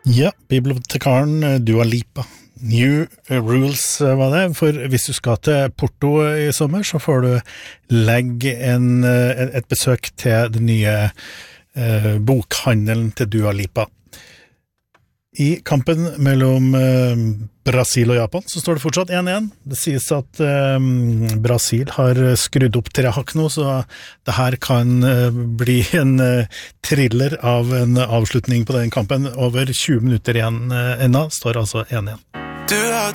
Ja, bibliotekaren Dua Lipa. New Rules var det, for hvis du skal til Porto i sommer, så får du legge et besøk til den nye bokhandelen til Dua Lipa. I kampen mellom Brasil og Japan så står det fortsatt 1-1. Det sies at Brasil har skrudd opp 3 hakk nå, så det her kan bli en thriller av en avslutning på den kampen. Over 20 minutter igjen enda, står altså 1-1. Du har